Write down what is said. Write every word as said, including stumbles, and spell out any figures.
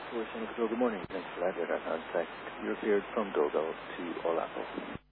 For Channel Control, good morning. Thanks for that data contact. You're cleared from Dogal to All Apple.